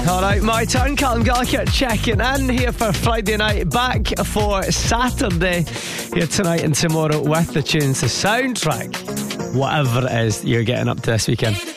Alright, my turn. Callum Gallagher checking in here for Friday night. Back for Saturday here tonight and tomorrow with the tunes, the soundtrack, whatever it is you're getting up to this weekend.